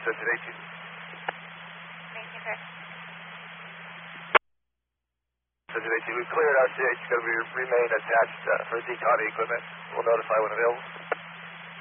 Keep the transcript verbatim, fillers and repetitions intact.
Subject eighteen. eighteen, sir. Subject eighteen, we've cleared our C H. Going to remain attached uh, for deconning equipment. We'll notify when available.